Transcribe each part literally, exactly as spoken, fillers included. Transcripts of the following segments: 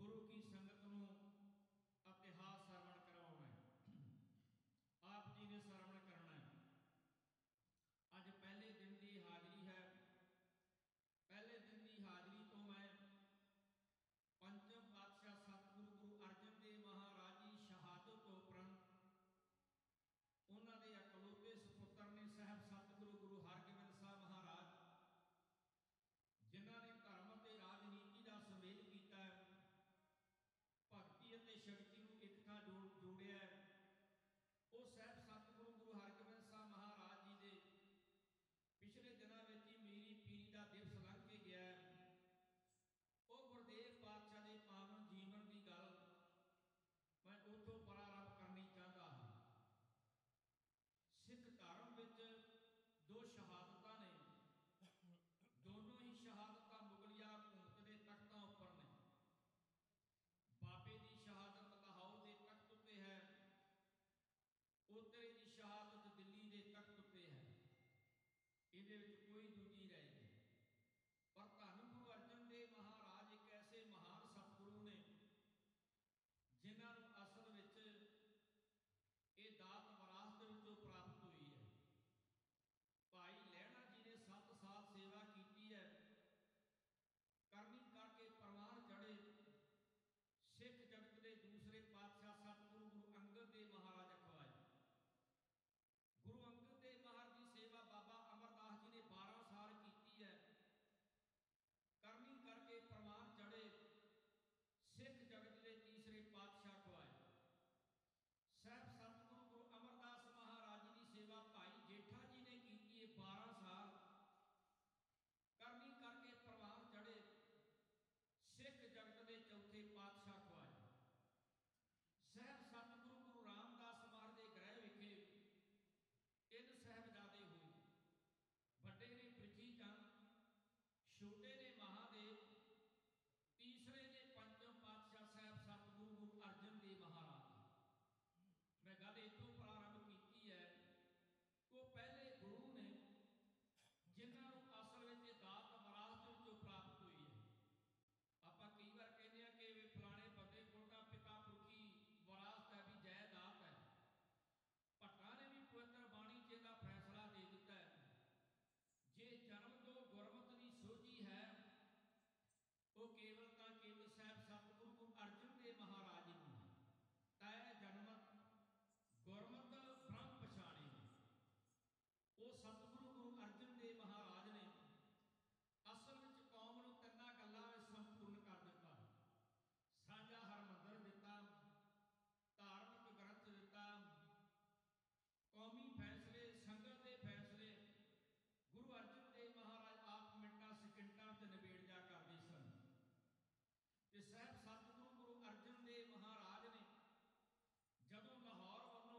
गुरु की संगत नूं इतिहास सरवण करवाउणा है। आप जी ने सरवण करना है। अज पहले दिन की हाजरी है। पहले दिन की हाजरी तो मैं पंचम पातशाह सतगुरु गुरु अर्जन देव महाराज जी शहादत तो उपरंत उन्होंने इकलौते सपुत्र ने साहब सतगुरु गुरु हरगोबिंद साहब महाराज जिन्होंने धर्म और राजनीति का सुमेल किया है, भगती और शक्ति को इकट्ठा जोड़ जोड़िया है। वो साहब सतगुरु गुरु हरगोबिंद साहब महाराज जी के पिछले दिनों में ही मेरी पीरी का दिवस लंघ के गया है। वो गुरदेव पातशाह के पावन जीवन की गल मैं उतों प्रारंभ करनी चाहता हाँ। सिख धर्म विच दो शहादत ने, दोनों ही शहादत मुगलिया हुकूमत के तख्तों उपर ने। बाबे की शहादत लाहौर के तख्त उत्ते है, उतरे की शहादत दिल्ली के तख्त उत्ते है। ये कोई दूजी रह गई। पर धन गुरु अर्जन देव महाराज एक ऐसे महान सतगुरु ने जिन्होंने असल विच ये दात विरासत विचों प्राप्त हुई है। भाई लहणा जी ने सत्त साल सेवा की है। करनी करके परवान चढ़े सिख जगत के दूसरे पातशाह सतगुरु गुरु अंगद देव महाराज अखवाए। गुरु अंगद देव महाराज की सेवा बाबा अमरदास जी ने बारह साल की है। करनी करके परवान चढ़े सिख जगत के तीसरे पातशाह अखवाए। साहब सतगुरु गुरु अमरदास महाराज जी की सेवा भाई जेठा जी ने की है बारह साल। करनी करके परवान चढ़े सिख जगत के चौथे पातशाह अखवाए। साहब सतगुरु गुरु रामदास महाराज के ग्रह विखे तीन साहबजादे हुए। बड़े ने प्रिथी चंद, छोटे ने महादेव, तीसरे ने पंचम पातशाह साहब सतगुरु गुरु अर्जन देव महाराज। मैं गल इतों प्रारंभ की है वो पहले गुरु ने जिन्होंने असल में दात विरासत विचों प्राप्त हुई है। आप कई बार कहते हैं कि वे फलाने बंदे को पिता पुरखी विरासत है भी जायदाद है। भट्टा ने भी पवित्र बाणी च इहदा फैसला दे दिता है। जे जन्म तो गुरमत की सोझी है वो केवल तो केवल साहब सतगुरु गुरु अर्जन देव महाराज जी को तय जनमत गुरमत ब्रह्म पछाणी। वो सतगुरु गुरु अर्जन देव महाराज ने असल में कौम को तिना गलों में संपूर्ण कर दिता। साझा हरमंदर दिता, धार्मिक ग्रंथ दिता, कौमी फैसले संगत के फैसले गुरु अर्जन देव महाराज आप मिनटा सकिंटा च निबेड़ जा करते सन। साहब सतगुरु गुरु अर्जन देव महाराज ने जदों लाहौर वालों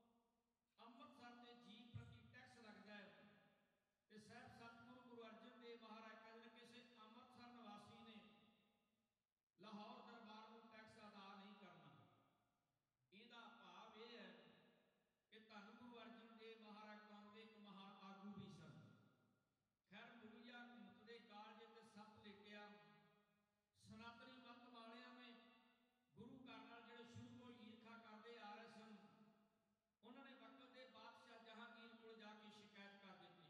अमृतसर के जी प्रति टैक्स लगता है तो साहब सतगुरु गुरु अर्जन देव महाराज कहते हैं किसी अमृतसर निवासी ने लाहौर दरबार को टैक्स अदा नहीं करना। इसका भाव यह है कि धन गुरु अर्जन देव महाराज कौम के एक महान आगू भी सन। खैर मुगलिया हुकूमत के काल जिते सप लेटिया सनातनी मत वालियां ने गुरु घर नाल जिहड़े शुरू को ईर्खा करते आ रहे सन उन्होंने वक्त के बादशाह जहांगीर को जाके शिकायत कर दी।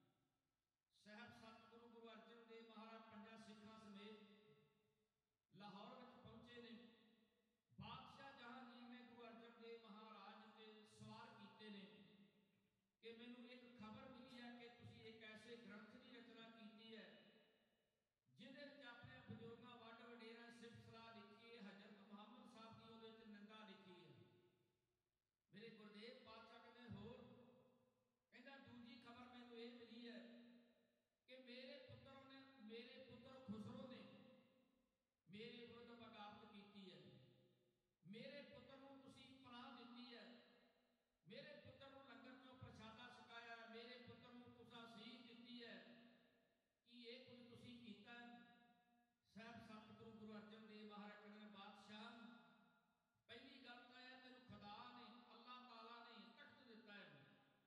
साहब सतगुरु गुरु अर्जन देव महाराज पंजा सिखा समेत लाहौर में पहुंचे ने। बादशाह जहांगीर ने गुरु अर्जन देव महाराज से सवाल किए ने कि मैनू एक खबर मिली है कि तुसीं एक ऐसे ग्रंथ की रचना की है जिहदे विच अपने बजुर्गों वड वडेरा सिफत सलाह लिखी है। हजरत मुहम्मद साहब की उहदे विच निंदा लिखी है। मेरे गुरदेव पातशाह कहते होर कहता दूजी खबर मैनू ये मिली है कि मेरे पुत्रों ने मेरे पुत्र खुसरो ने मेरे विरुद्ध बगावत की है। मेरे पुत्र को तुसीं पनाह दी है। मेरे पुत्र को लंगर चों प्रसादा छकाया है। मेरे पुत्र को तुसां सीख दी है कि ये कुछ तुसीं कीता है। साहब सतगुरु गुरु अर्जन देव महाराज कहते हैं बादशाह पहली गल तो है तेन खुदा ने अल्लाह ताला ने तख्त दिता है।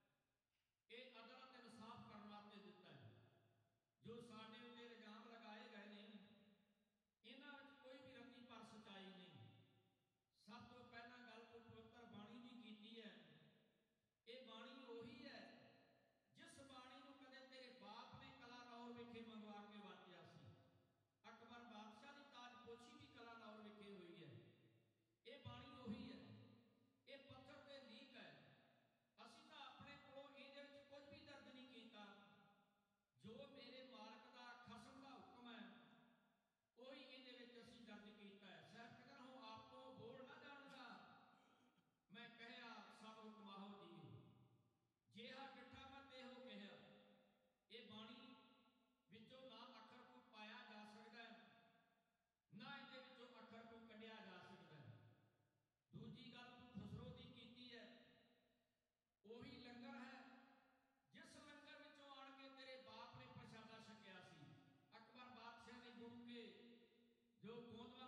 ये अदलत इंसाफ करने वास्ते दिता है। जो साडे उत्ते इल्जाम लगाए गए ने इन्हां विच कोई भी ਜੋ ਗੋਂਦਵਾਲ